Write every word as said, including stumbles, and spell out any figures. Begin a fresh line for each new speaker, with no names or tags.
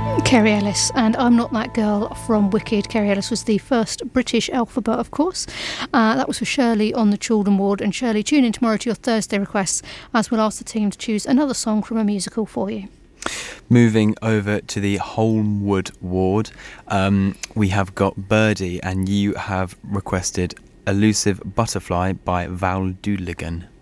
Kerry Ellis and I'm Not That Girl from Wicked. Kerry Ellis was the first British alphabet, of course. Uh, that was for Shirley on the Children Ward. And Shirley, tune in tomorrow to your Thursday requests as we'll ask the team to choose another song from a musical for you.
Moving over to the Holmwood Ward, um, we have got Birdie, and you have requested Elusive Butterfly by Val Dooligan.